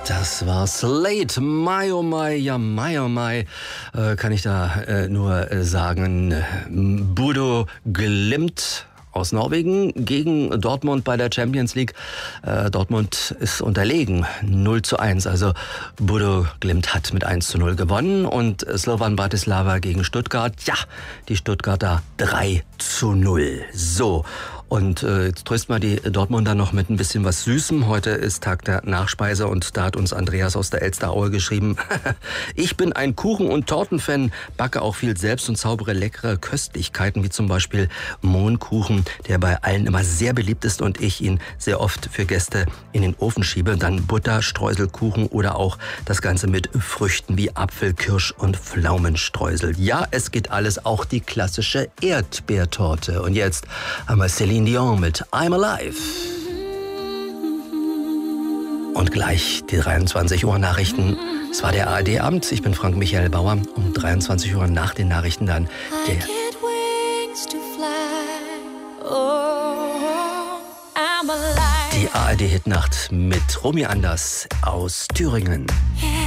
Das war Slate, My oh my, ja my oh my, kann ich da nur sagen. Bodo Glimt aus Norwegen gegen Dortmund bei der Champions League. Dortmund ist unterlegen, 0:1. Also Bodo Glimt hat mit 1:0 gewonnen und Slovan Bratislava gegen Stuttgart. Ja, die Stuttgarter 3:0. So. Und jetzt trösten wir die Dortmunder noch mit ein bisschen was Süßem. Heute ist Tag der Nachspeise und da hat uns Andreas aus der Elsteraue geschrieben: Ich bin ein Kuchen- und Tortenfan, backe auch viel selbst und zaubere leckere Köstlichkeiten, wie zum Beispiel Mohnkuchen, der bei allen immer sehr beliebt ist und ich ihn sehr oft für Gäste in den Ofen schiebe. Dann Butter, Streuselkuchen oder auch das Ganze mit Früchten wie Apfel, Kirsch und Pflaumenstreusel. Ja, es geht alles, auch die klassische Erdbeertorte. Und jetzt haben wir Celine Dion mit I'm Alive. Und gleich die 23 Uhr Nachrichten. Es war der ARD-Abend. Ich bin Frank Michael Bauer. Um 23 Uhr nach den Nachrichten dann der... Die ARD-Hitnacht mit Romy Anders aus Thüringen.